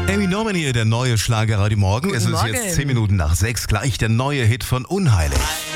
Amy Norman hier, der neue Schlagerradio Morgen. Es ist jetzt 10 Minuten nach 6, gleich der neue Hit von Unheilig.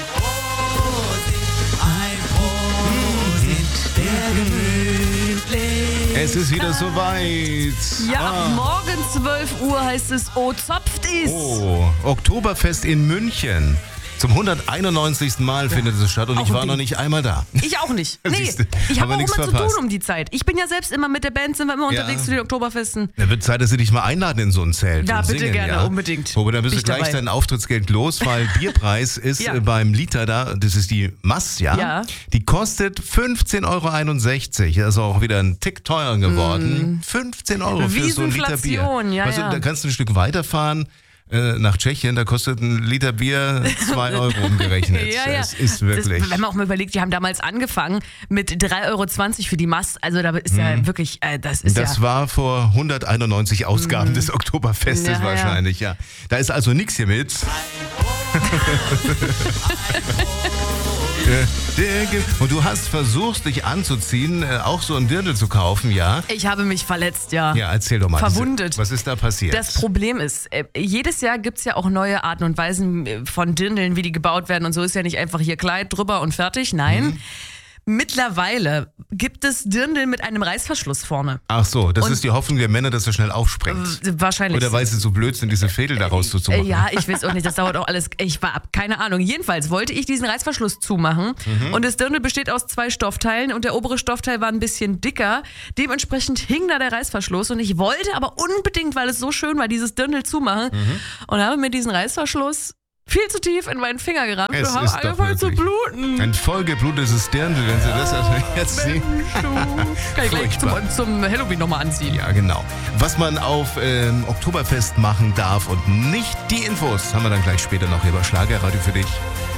Es ist wieder soweit. Ja, morgen 12 Uhr heißt es, zopft ist. Oh, Oktoberfest in München. Zum 191. Mal findet es statt und ich war noch nicht einmal da. Ich auch nicht. Nee, ich habe auch immer zu tun um die Zeit. Ich bin ja selbst immer mit der Band, sind wir immer unterwegs zu den Oktoberfesten. Da wird Zeit, dass sie dich mal einladen in so ein Zelt. Ja, und bitte singen, gerne, unbedingt. Aber dann bist du gleich dein Auftrittsgeld los, weil Bierpreis ist beim Liter da, das ist die Mast, die kostet 15,61 €. Also auch wieder ein Tick teurer geworden. 15 € für so ein Liter Bier. Also, da kannst du ein Stück weiterfahren. Nach Tschechien, da kostet ein Liter Bier 2 € umgerechnet. Das ist wirklich... Wenn man auch mal überlegt, die haben damals angefangen mit 3,20 € für die Mast. Also da ist ja wirklich... Das war vor 191 Ausgaben des Oktoberfestes wahrscheinlich, ja. Da ist also nichts hier mit. Und du hast versucht, dich anzuziehen, auch so ein Dirndl zu kaufen, ja? Ich habe mich verletzt, ja. Ja, erzähl doch mal. Verwundet. Was ist da passiert? Das Problem ist, jedes Jahr gibt es ja auch neue Arten und Weisen von Dirndln, wie die gebaut werden. Und so ist ja nicht einfach hier Kleid drüber und fertig. Nein. Mittlerweile gibt es Dirndl mit einem Reißverschluss vorne. Ach so, das ist die Hoffnung der Männer, dass er schnell aufspringt. Wahrscheinlich. Oder weil sie so blöd sind, diese Fädel daraus zu machen. Ja, ich weiß auch nicht, das dauert auch alles. Keine Ahnung. Jedenfalls wollte ich diesen Reißverschluss zumachen. Und das Dirndl besteht aus 2 Stoffteilen und der obere Stoffteil war ein bisschen dicker. Dementsprechend hing da der Reißverschluss und ich wollte aber unbedingt, weil es so schön war, dieses Dirndl zumachen und habe mir diesen Reißverschluss viel zu tief in meinen Finger gerammt und habe angefangen zu bluten. Ein vollgeblutetes Dirndl, wenn Sie das jetzt sehen. Kann ich gleich zum Halloween nochmal anziehen. Ja, genau. Was man auf Oktoberfest machen darf und nicht, die Infos haben wir dann gleich später noch über Schlagerradio für dich.